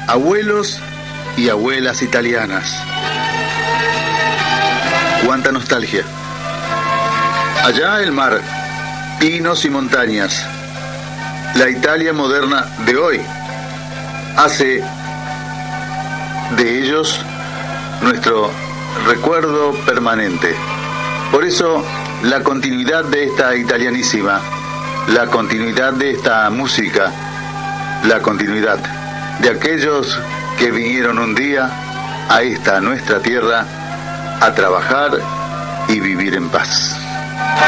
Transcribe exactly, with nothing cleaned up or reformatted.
Abuelos y abuelas italianas. Cuánta nostalgia. Allá el mar, pinos y montañas. La Italia moderna de hoy hace de ellos nuestro recuerdo permanente. Por eso, la continuidad de esta italianísima, la continuidad de esta música, la continuidad de aquellos que vinieron un día a esta nuestra tierra a trabajar y vivir en paz.